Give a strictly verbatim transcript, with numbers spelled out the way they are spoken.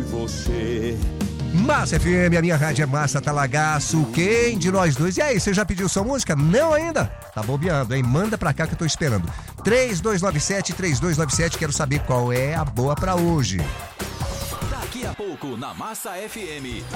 você. Massa F M, a minha rádio é Massa Talagaço. Quem de nós dois? E aí, você já pediu sua música? Não ainda? Tá bobeando, hein? Manda pra cá que eu tô esperando. três dois nove sete, três dois nove sete, quero saber qual é a boa pra hoje. Daqui a pouco na Massa F M,